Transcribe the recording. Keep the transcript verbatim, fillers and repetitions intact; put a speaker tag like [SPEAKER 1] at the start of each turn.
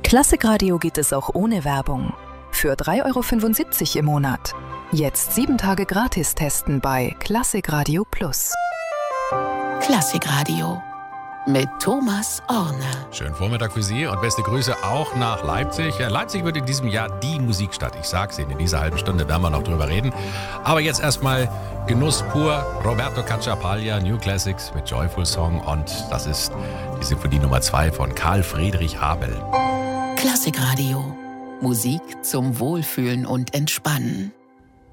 [SPEAKER 1] Klassikradio geht es auch ohne Werbung. Für drei Euro fünfundsiebzig im Monat. Jetzt sieben Tage gratis testen bei Klassikradio Plus.
[SPEAKER 2] Klassikradio mit Thomas Orne.
[SPEAKER 3] Schönen Vormittag für Sie und beste Grüße auch nach Leipzig. Ja, Leipzig wird in diesem Jahr die Musikstadt. Ich sag's Ihnen, in dieser halben Stunde werden wir noch drüber reden. Aber jetzt erstmal Genuss pur. Roberto Cacciapaglia, New Classics mit Joyful Song. Und das ist die Sinfonie Nummer zwei von Karl Friedrich Habel.
[SPEAKER 2] Klassikradio. Musik zum Wohlfühlen und Entspannen.